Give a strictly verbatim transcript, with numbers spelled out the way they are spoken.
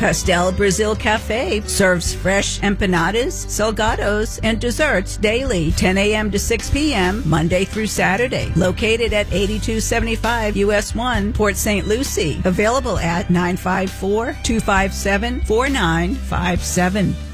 Pastel Brazil Cafe serves fresh empanadas, salgados, and desserts daily, ten a.m. to six p.m., Monday through Saturday. Located at eighty-two seventy-five U S one, Port Saint Lucie. Available at nine five four, two five seven, four nine five seven.